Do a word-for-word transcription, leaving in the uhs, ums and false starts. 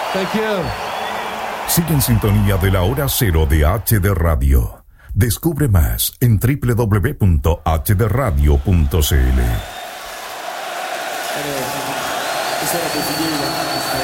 Thank you. Sigue en sintonía de la hora cero de H D Radio. Descubre más en doble u doble u doble u punto h d radio punto c l. Questa era